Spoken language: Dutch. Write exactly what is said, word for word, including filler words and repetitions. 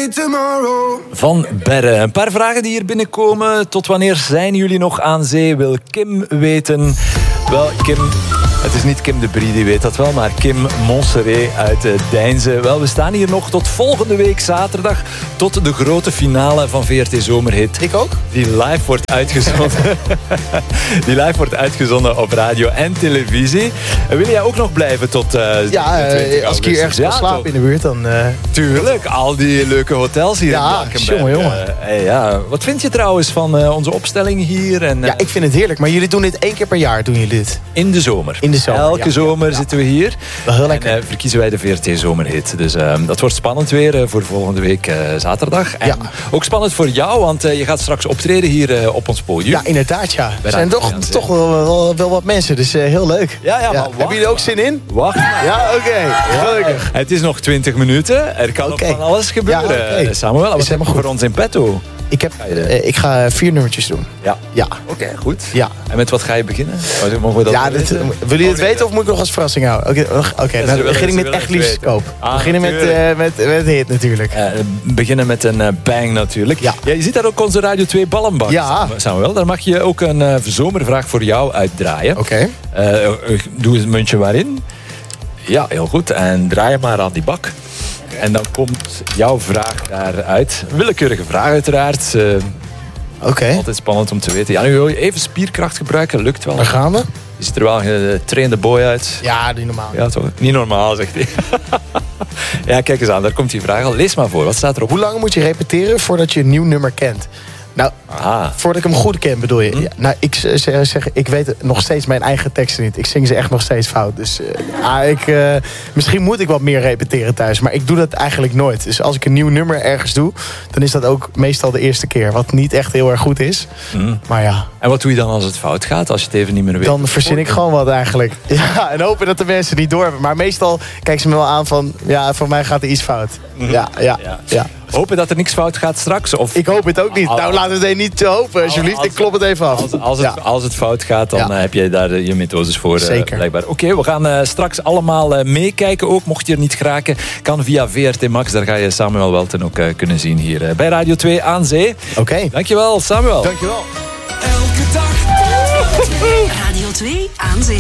say tomorrow. Van Berre. Een paar vragen die hier binnenkomen. Tot wanneer zijn jullie nog aan zee? Wil Kim weten. Wel, Kim... Het is niet Kim de Brie, die weet dat wel, maar Kim Montserrat uit Deinze. Wel, we staan hier nog tot volgende week zaterdag, tot de grote finale van V R T Zomerhit. Ik ook? Die live wordt uitgezonden. die live wordt uitgezonden op radio en televisie. En wil jij ook nog blijven tot uh, ja, uh, als ik hier ergens kan slapen in de buurt, dan... Uh... Tuurlijk, al die leuke hotels hier ja, in Blankenberg. Jongen, jongen. Uh, hey, ja. Wat vind je trouwens van uh, onze opstelling hier? En, uh... Ja, ik vind het heerlijk, maar jullie doen dit één keer per jaar, doen jullie dit? In de zomer. In de zomer, Elke ja, zomer ja. zitten we hier. Wel heel lekker. En uh, verkiezen wij de V R T Zomerhit. Dus uh, dat wordt spannend weer uh, voor volgende week uh, zaterdag. En ja. ook spannend voor jou, want uh, je gaat straks optreden hier uh, op ons podium. Ja, inderdaad, ja. Er zijn toch, toch wel, wel, wel wat mensen, dus uh, heel leuk. Ja, ja, maar ja. Hebben jullie ook zin in? Wacht. Ja, oké. Okay. Gelukkig. Ja, het is nog twintig minuten. Er kan okay. nog van alles gebeuren. Ja, okay. Samuel, wat heb je voor ons in petto? Ik, heb, uh, ik ga vier nummertjes doen. Ja. ja. Oké, okay, goed. Ja. En met wat ga je beginnen? Mogen we dat ja, dit, willen jullie het weten of moet ik nog als verrassing houden? Oké, okay, okay, dan begin ik met echt liefdeskoop. Ah, beginnen met, uh, met, met hit natuurlijk. Uh, beginnen met een uh, bang natuurlijk. Ja. Ja, je ziet daar ook onze Radio twee ballenbak. Ja. Samuel, daar mag je ook een uh, zomervraag voor jou uitdraaien. Oké. Okay. Uh, doe het muntje maar in. Ja, heel goed. En draai maar aan die bak. En dan komt jouw vraag daaruit. Een willekeurige vraag uiteraard. Uh, Oké. Okay. Altijd spannend om te weten. Ja, nu wil je even spierkracht gebruiken. Lukt wel. Daar gaan we. Je ziet er wel een getrainde boy uit. Ja, niet normaal. Ja, toch? Niet normaal, zegt hij. Ja, kijk eens aan. Daar komt die vraag al. Lees maar voor. Wat staat erop? Hoe lang moet je repeteren voordat je een nieuw nummer kent? Nou, Aha. voordat ik hem goed ken, bedoel je? Hm? Ja, nou, ik zeg, ik weet nog steeds mijn eigen teksten niet. Ik zing ze echt nog steeds fout. Dus uh, ah, ik, uh, misschien moet ik wat meer repeteren thuis. Maar ik doe dat eigenlijk nooit. Dus als ik een nieuw nummer ergens doe, dan is dat ook meestal de eerste keer. Wat niet echt heel erg goed is. Hm. Maar ja. En wat doe je dan als het fout gaat? Als je het even niet meer weet? Dan verzin ik gewoon wat eigenlijk. Ja, en hopen dat de mensen niet door hebben. Maar meestal kijken ze me wel aan van, ja, voor mij gaat er iets fout. Hm. Ja, ja, ja. ja. Hopen dat er niks fout gaat straks? Of... Ik hoop het ook niet. Als, nou, laten we het niet te hopen, alsjeblieft. Als, ik klop het even af. Als, als, het, ja. als het fout gaat, dan ja. heb jij daar je methodes voor. Zeker. Uh, blijkbaar. Oké, okay, we gaan uh, straks allemaal uh, meekijken. Ook mocht je er niet geraken, kan via V R T Max. Daar ga je Samuel Welten ook uh, kunnen zien hier uh, bij Radio twee aan Zee. Oké. Okay. Dankjewel, Samuel. Dankjewel. Elke dag. Radio twee aan Zee.